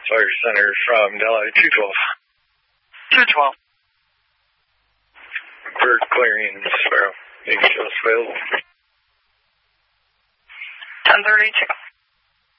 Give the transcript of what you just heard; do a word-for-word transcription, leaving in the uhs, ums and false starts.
Fire Center from Delhi, two twelve. two twelve. Bird clearing, Sparrow. Being just available. ten thirty-two.